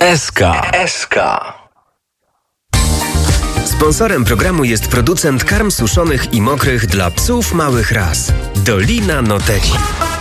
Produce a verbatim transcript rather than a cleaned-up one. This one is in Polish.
S K. S K. Sponsorem programu jest producent karm suszonych i mokrych dla psów małych ras. Dolina Noteci.